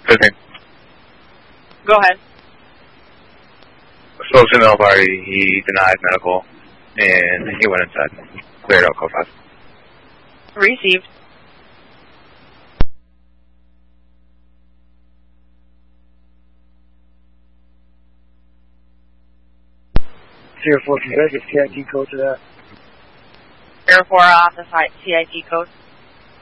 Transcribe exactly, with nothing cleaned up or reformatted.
fifteen. Go ahead. Spoke to the party. He denied medical, and he went inside. Cleared out code five. Received. Zero four from Vegas, T I T code to that. Zero four off the T I T code.